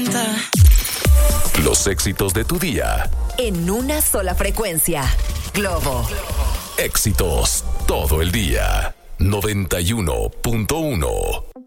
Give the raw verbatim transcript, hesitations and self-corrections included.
cuenta. Los éxitos de tu día. En una sola frecuencia. Globo. Éxitos todo el día. noventa y uno punto uno.